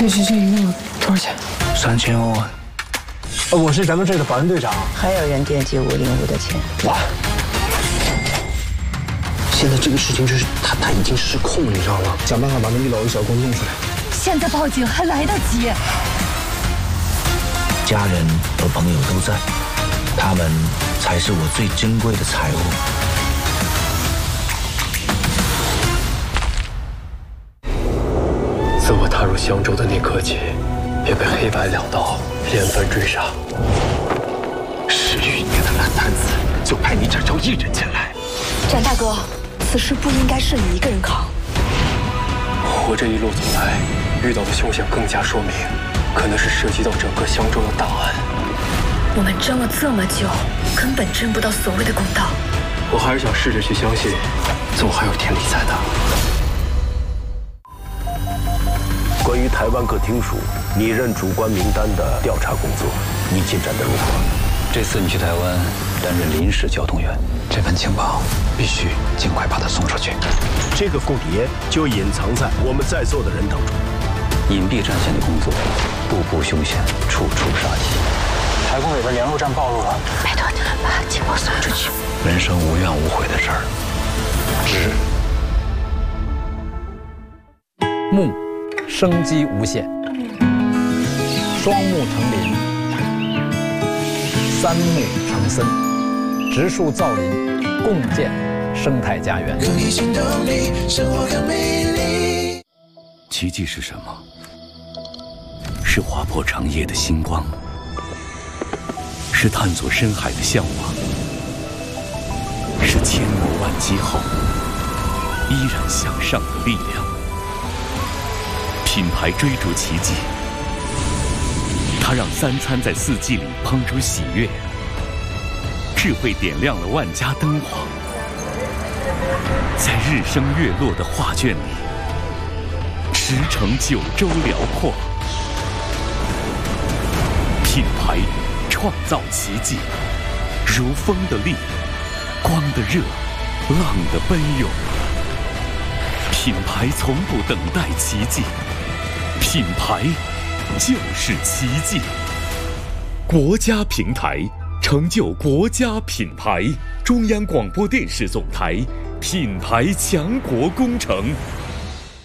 这一路多少钱 ？3000欧。 我是咱们这儿的保安队长。 还有人惦记505的钱。 哇！ 现在这个事情就是他已经失控了，你知道吗？ 想办法把那1楼1小公弄出来。 现在报警还来得及。 家人和朋友都在，他们才是我最珍贵的财物。 自我踏入襄州的那刻起，便被黑白两道连番追杀。 10余年的烂摊子，就派你展昭一人前来。 展大哥，此事不应该是你一个人扛。 我这一路走来，遇到的凶险更加说明，可能是涉及到整个襄州的大案。 我们争了这么久，根本争不到所谓的公道。 我还是想试着去相信，总还有天理在的。 关于台湾各厅属拟任主官名单的调查工作，你进展得如何？ 这次你去台湾担任临时交通员，这份情报必须尽快把它送出去。 这个凤蝶就隐藏在我们在座的人当中。 隐蔽战线的工作，步步凶险，处处杀机。 台工委的联络站暴露了， 拜托你们把情报送出去。 人生无怨无悔的事儿， 木，生机无限。双木成林，3木成森，植树造林，共建生态家园。 奇迹是什么？是划破长夜的星光，是探索深海的向往，是千磨万击后依然向上的力量。品牌追逐奇迹，它让3餐在4季里烹出喜悦，智慧点亮了万家灯火，在日升月落的画卷里驰骋9州辽阔。品牌创造奇迹，如风的力，光的热，浪的奔涌。品牌从不等待奇迹，品牌就是奇迹。国家平台成就国家品牌，中央广播电视总台品牌强国工程。